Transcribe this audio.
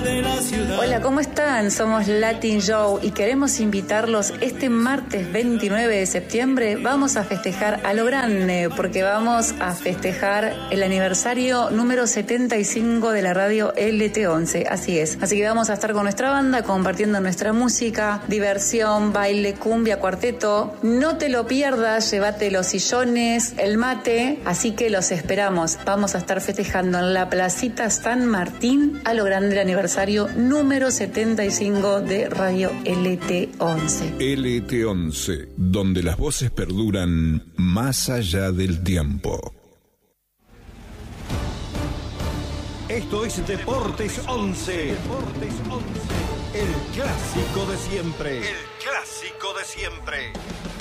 de la ciudad. Hola, ¿cómo están? Somos Latin Joe y queremos invitarlos este martes 29 de septiembre. Vamos a festejar a lo grande porque vamos a festejar el aniversario número 75 de la radio LT11. Así es. Así que vamos a estar con nuestra banda compartiendo nuestra música, diversión, baile, cumbia, cuarteto. No te lo pierdas, llévate los sillones, el mate. Así que los esperamos. Vamos a estar festejando en la Placita San Martín a lo grande el aniversario número 75 de Radio LT11. LT11, donde las voces perduran más allá del tiempo. Esto es Deportes 11. Deportes 11. El clásico de siempre. El clásico de siempre.